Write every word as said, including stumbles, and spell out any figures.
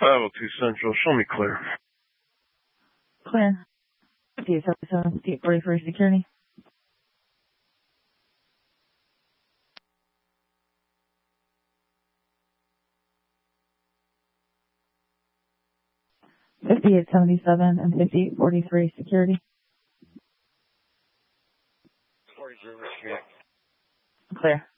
five oh two Central, show me clear. Clear. fifty-eight seventy-seven, fifty-eight forty-three, security. fifty-eight seventy-seven and fifty-eight forty-three, security. forty-three, security. Clear.